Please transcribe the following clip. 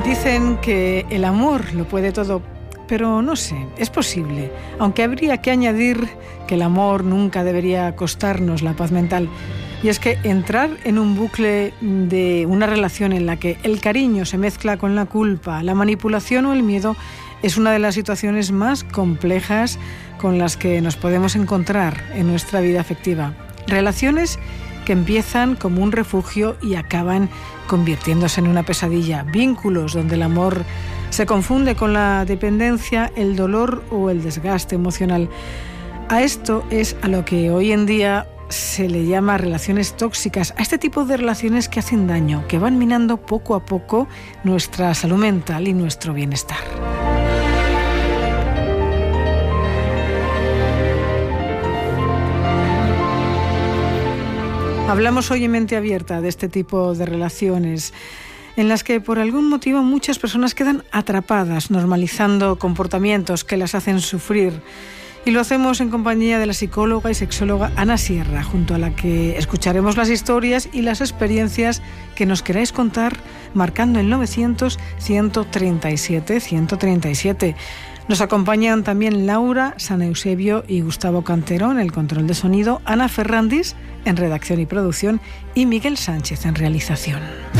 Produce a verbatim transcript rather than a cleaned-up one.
Dicen que el amor lo puede todo, pero no sé, es posible, aunque habría que añadir que el amor nunca debería costarnos la paz mental. Y es que entrar en un bucle de una relación en la que el cariño se mezcla con la culpa, la manipulación o el miedo es una de las situaciones más complejas con las que nos podemos encontrar en nuestra vida afectiva. Relaciones que empiezan como un refugio y acaban convirtiéndose en una pesadilla. Vínculos donde el amor se confunde con la dependencia, el dolor o el desgaste emocional. A esto es a lo que hoy en día se le llama relaciones tóxicas, a este tipo de relaciones que hacen daño, que van minando poco a poco nuestra salud mental y nuestro bienestar. Hablamos hoy en Mente Abierta de este tipo de relaciones en las que por algún motivo muchas personas quedan atrapadas, normalizando comportamientos que las hacen sufrir. Y lo hacemos en compañía de la psicóloga y sexóloga Ana Sierra, junto a la que escucharemos las historias y las experiencias que nos queráis contar, marcando el novecientos, ciento treinta y siete, ciento treinta y siete. Nos acompañan también Laura San Eusebio y Gustavo Cantero en el control de sonido, Ana Ferrandis en redacción y producción y Miguel Sánchez en realización.